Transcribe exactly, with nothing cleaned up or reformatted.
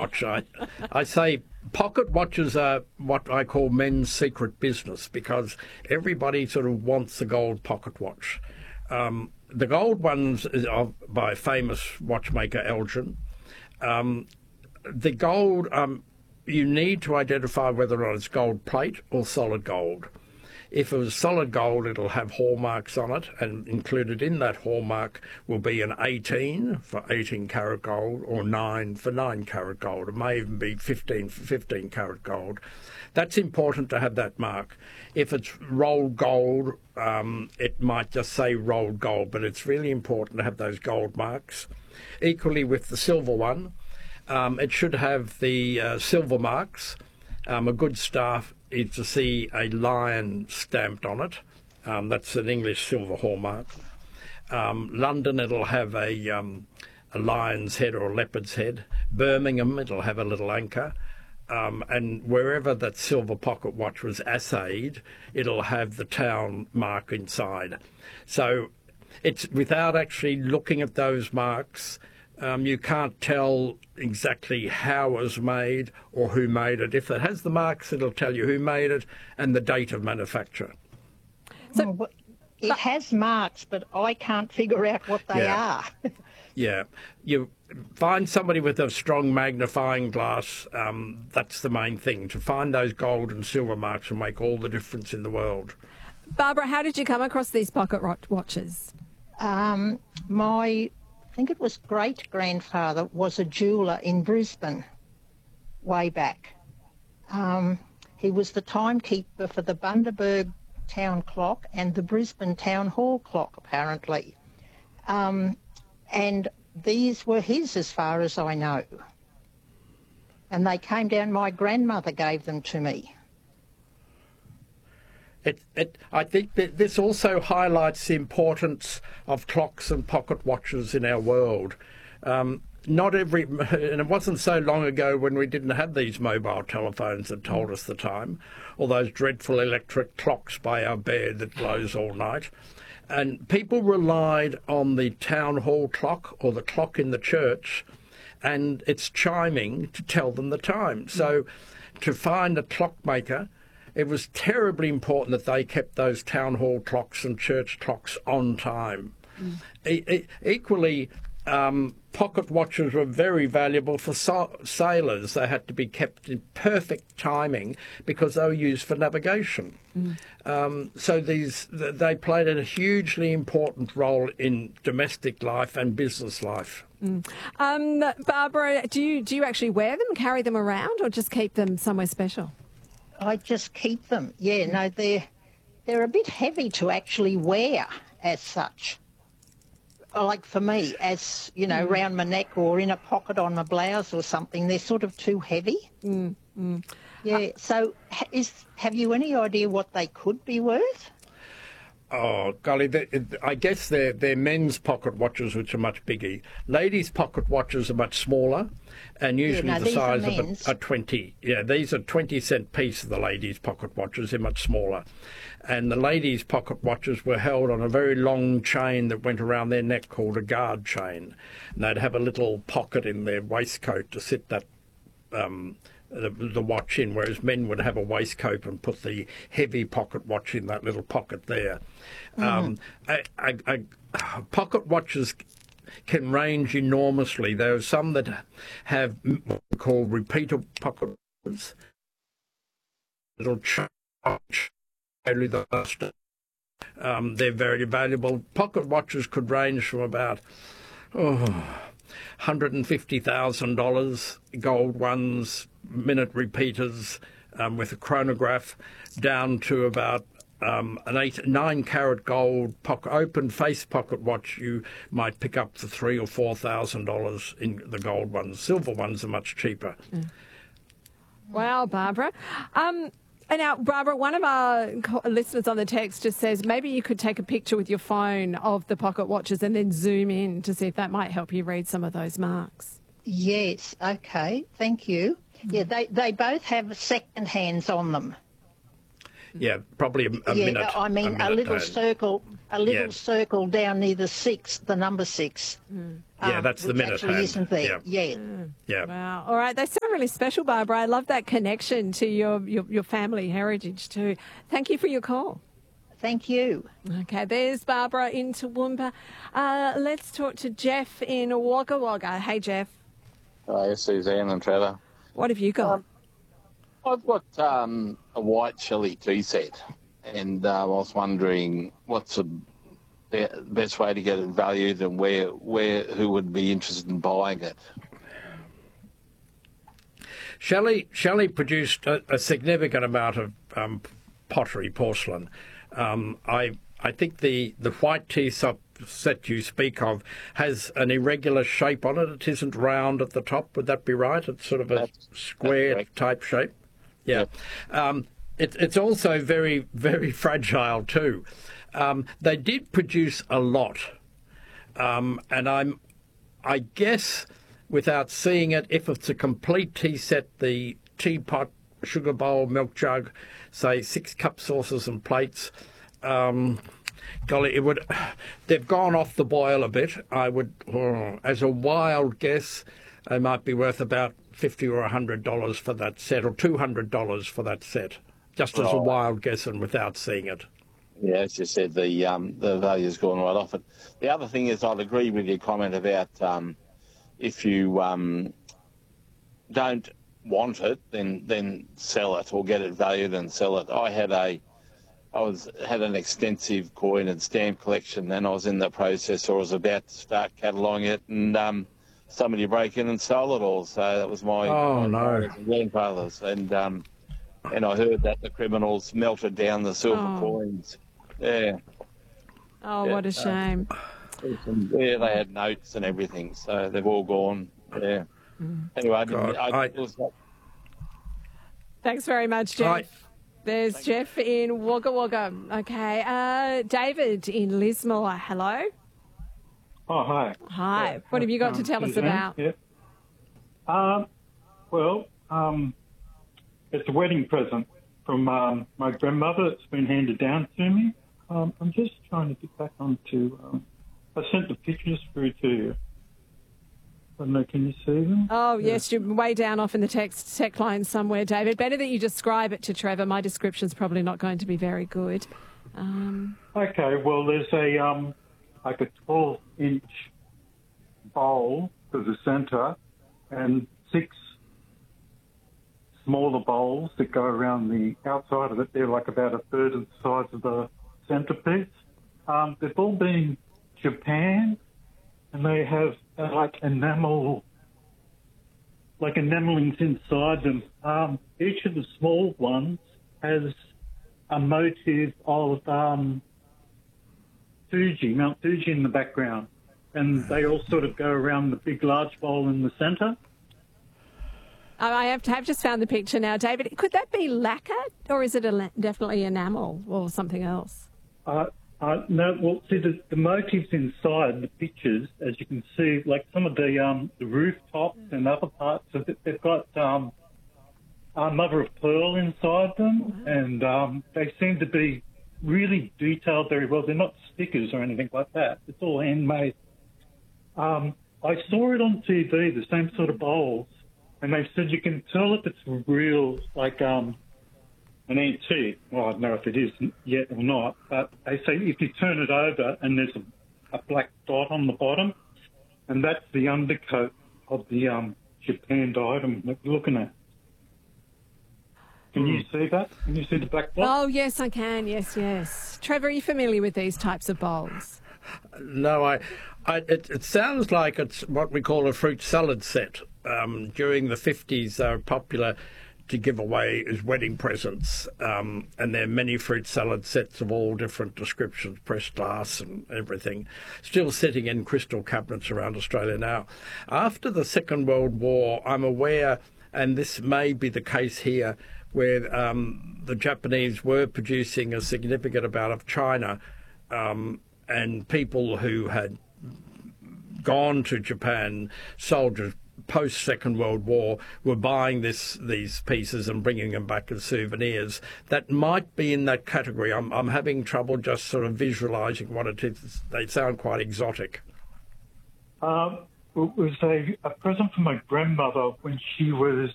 watch. I, I say pocket watches are what I call men's secret business because everybody sort of wants a gold pocket watch. Um, the gold ones are by famous watchmaker Elgin. Um, the gold, um, you need to identify whether or not it's gold plate or solid gold. If it was solid gold, it'll have hallmarks on it, and included in that hallmark will be an eighteen for eighteen karat gold or nine for nine karat gold. It may even be fifteen for fifteen karat gold. That's important to have that mark. If it's rolled gold, um, it might just say rolled gold, but it's really important to have those gold marks. Equally with the silver one, um, it should have the uh, silver marks. Um, a good staff is to see a lion stamped on it. Um, that's an English silver hallmark. Um, London, it'll have a, um, a lion's head or a leopard's head. Birmingham, it'll have a little anchor. Um, and wherever that silver pocket watch was assayed, it'll have the town mark inside. So it's without actually looking at those marks, Um, you can't tell exactly how it was made or who made it. If it has the marks, it'll tell you who made it and the date of manufacture. So well, it has marks, but I can't figure out what they yeah. are. yeah. You find somebody with a strong magnifying glass. Um, that's the main thing. To find those gold and silver marks will make all the difference in the world. Barbara, how did you come across these pocket watches? Um, my... I think it was great-grandfather was a jeweller in Brisbane way back. Um, he was the timekeeper for the Bundaberg town clock and the Brisbane town hall clock, apparently. Um, and these were his as far as I know. And they came down, my grandmother gave them to me. It, it, I think that this also highlights the importance of clocks and pocket watches in our world. Um, not every, and it wasn't so long ago when we didn't have these mobile telephones that told us the time, or those dreadful electric clocks by our bed that glows all night. And people relied on the town hall clock or the clock in the church and its chiming to tell them the time. So to find a clockmaker, it was terribly important that they kept those town hall clocks and church clocks on time. Mm. E- e- equally, um, pocket watches were very valuable for so- sailors. They had to be kept in perfect timing because they were used for navigation. Mm. Um, so these they played a hugely important role in domestic life and business life. Mm. Um, Barbara, do you do you actually wear them, carry them around, or just keep them somewhere special? I just keep them. Yeah, no, they're, they're a bit heavy to actually wear as such. Like for me, as, you know, mm. round my neck or in a pocket on my blouse or something, they're sort of too heavy. Mm. Mm. Yeah, uh, so is have you any idea what they could be worth? Oh, golly, they, I guess they're, they're men's pocket watches, which are much bigger. Ladies' pocket watches are much smaller and usually yeah, no, the size of a, a twenty. Yeah, these are twenty cent piece of the ladies' pocket watches. They're much smaller. And the ladies' pocket watches were held on a very long chain that went around their neck called a guard chain. And they'd have a little pocket in their waistcoat to sit that um, the, the watch in, whereas men would have a waistcoat and put the heavy pocket watch in that little pocket there. Mm. Um, a, a, a, pocket watches can range enormously. There are some that have what we call repeater pocket watches. Little charge, only the last. Um, they're very valuable. Pocket watches could range from about oh, one hundred fifty thousand dollars, gold ones, minute repeaters um, with a chronograph, down to about um, an eight, nine carat gold pocket, open face pocket watch. You might pick up for three or four thousand dollars in the gold ones. Silver ones are much cheaper. Mm. Wow, Barbara. Um, and now, Barbara, one of our listeners on the text just says maybe you could take a picture with your phone of the pocket watches and then zoom in to see if that might help you read some of those marks. Yes, okay, thank you. Yeah, they, they both have second hands on them. Yeah, probably a, a yeah, minute. I mean, a, a, minute little down. circle, a little Yeah. circle down near the six, the number six. Yeah, um, that's the which minute actually hand. isn't there. Yeah. Yeah. Yeah. Wow. All right. They sound really special, Barbara. I love that connection to your, your, your family heritage too. Thank you for your call. Thank you. Okay, there's Barbara in Toowoomba. Uh, let's talk to Jeff in Wagga Wagga. Hey, Jeff. Hi, Suzanne and Trevor. What have you got? Um, I've got um, a white Shelley tea set, and uh, I was wondering what's the be- best way to get it valued, and where, where, who would be interested in buying it. Shelley Shelley produced a, a significant amount of um, pottery, porcelain. Um, I I think the, the white tea set, set you speak of has an irregular shape on it. It isn't round at the top. Would that be right? It's sort of a That's- square that's correct. type shape. Yeah. Um, it, it's also very, very fragile too. Um, they did produce a lot. Um, and I'm, I guess, without seeing it, if it's a complete tea set, the teapot, sugar bowl, milk jug, say six cup saucers and plates, um, golly, it would. They've gone off the boil a bit. I would, oh, as a wild guess, they might be worth about fifty or a hundred dollars for that set, or two hundred dollars for that set, just as a Right. wild guess and without seeing it. Yeah, as you said, the um, the value's gone right off it. The other thing is, I'd agree with your comment about um, if you um, don't want it, then then sell it or get it valued and sell it. I had a, I was had an extensive coin and stamp collection, and I was in the process, or was about to start cataloguing it, and um, somebody broke in and stole it all. So that was my, Oh, my no. father's and grandfather's, and um, and I heard that the criminals melted down the silver Oh. coins. Yeah. Oh, yeah, what a uh, shame. Yeah, they had notes and everything, so they've all gone. Yeah. Anyway, I didn't, God, I, I- it was, Thanks very much, Jeff. Right. There's Jeff in Wagga Wagga. Okay. Uh, David in Lismore. Hello. Oh, hi. Hi. What have you got to Um, tell us Suzanne? about? Yeah. Um, well, um, it's a wedding present from um, my grandmother. It's been handed down to me. Um, I'm just trying to get back onto. Um, I sent the pictures through to you. I don't know, can you see them? Oh, yes, you're way down off in the text tech line somewhere, David. Better that you describe it to Trevor. My description's probably not going to be very good. Um, Okay, well, there's a um, like a twelve inch bowl to the centre, and six smaller bowls that go around the outside of it. They're like about a third of the size of the centrepiece. Um, they've all been Japan, and they have uh, like enamel, like enamelings inside them. Um, each of the small ones has a motif of um, Fuji, Mount Fuji in the background, and they all sort of go around the big large bowl in the centre. I have, to, have just found the picture now, David. Could that be lacquer, or is it a, definitely enamel or something else? Uh, uh, no, well, see, the, the motifs inside the pictures, as you can see, like some of the um, the rooftops and other parts of it, they've got um, uh, mother of pearl inside them, and um, they seem to be really detailed very well. They're not stickers or anything like that. It's all handmade. Um, I saw it on T V, the same sort of bowls, and they said you can tell if it's real, like um, an antique. Well, I don't know if it is yet or not, but they say if you turn it over and there's a, a black dot on the bottom, and that's the undercoat of the um, Japanned item that you're looking at. Can you see that? Can you see the black dot? Oh, yes, I can. Yes, yes. Trevor, are you familiar with these types of bowls? No, I, I it, it sounds like it's what we call a fruit salad set. Um, during the fifties, they were popular to give away as wedding presents, um, and there are many fruit salad sets of all different descriptions, pressed glass and everything, still sitting in crystal cabinets around Australia now. After the Second World War, I'm aware, and this may be the case here, where um, the Japanese were producing a significant amount of china, um, and people who had gone to Japan, soldiers post Second World War were buying this these pieces and bringing them back as souvenirs. That might be in that category. I'm I'm having trouble just sort of visualising what it is. They sound quite exotic. Um, it was a, a present from my grandmother when she was